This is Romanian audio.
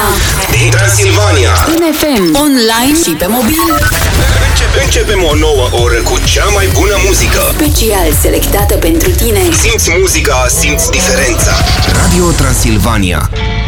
din Transilvania, în FM, online și pe mobil. Începem o nouă oră cu cea mai bună muzică. Special selectată pentru tine. Simți muzica, simți diferența. Radio Transilvania.